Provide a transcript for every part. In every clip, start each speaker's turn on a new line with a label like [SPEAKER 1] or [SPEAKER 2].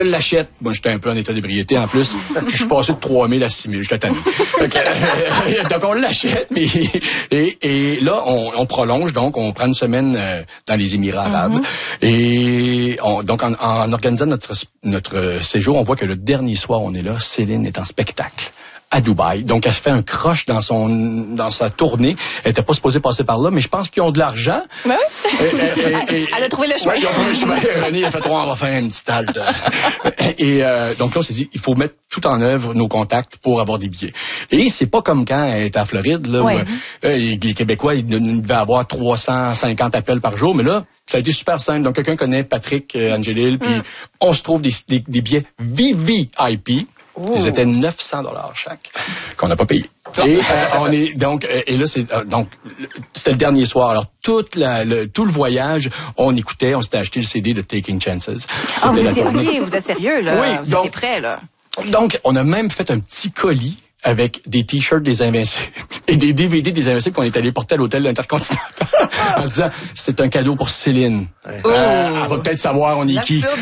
[SPEAKER 1] Je l'achète. Moi, j'étais un peu en état d'ébriété en plus. Je suis passé de 3 000 à 6 000. J'étais tanné. Donc, on l'achète. Et là, on prolonge. Donc, on prend une semaine dans les Émirats arabes. Et donc, en organisant notre séjour, on voit que le dernier soir, on est là. Céline est en spectacle à Dubaï. Donc, elle se fait un croche dans sa tournée. Elle était pas supposée passer par là, mais je pense qu'ils ont de l'argent.
[SPEAKER 2] Ben oui. Elle a trouvé le chemin.
[SPEAKER 1] Ouais, ils ont trouvé le chemin. René a fait, on va faire une petite halte. Et donc là, on s'est dit, il faut mettre tout en œuvre nos contacts pour avoir des billets. Et c'est pas comme quand elle était à Floride, là, où les Québécois, ils devaient avoir 350 appels par jour. Mais là, ça a été super simple. Donc, quelqu'un connaît Patrick Angélil, puis on se trouve des billets VVIP. Ils étaient 900 $ chaque, qu'on n'a pas payé. Et on est donc et là c'était le dernier soir. Alors tout le voyage, on s'était acheté le CD de Taking Chances.
[SPEAKER 2] Vous êtes sérieux là,
[SPEAKER 1] oui,
[SPEAKER 2] vous étiez prêts là.
[SPEAKER 1] Donc on a même fait un petit colis avec des t-shirts des Invincibles et des DVD des Invincibles qu'on est allé porter à l'hôtel Intercontinental en se disant c'est un cadeau pour Céline. Elle va peut-être savoir on est qui.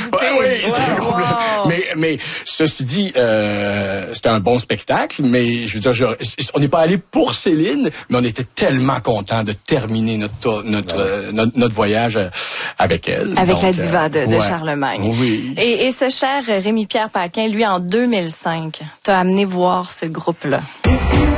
[SPEAKER 1] Mais ceci dit, c'était un bon spectacle, mais je veux dire, on n'est pas allé pour Céline, mais on était tellement contents de terminer notre voyage avec elle.
[SPEAKER 2] Avec donc, la diva de Charlemagne.
[SPEAKER 1] Oui.
[SPEAKER 2] Et ce cher Rémi-Pierre Paquin, lui, en 2005, t'a amené voir ce groupe-là.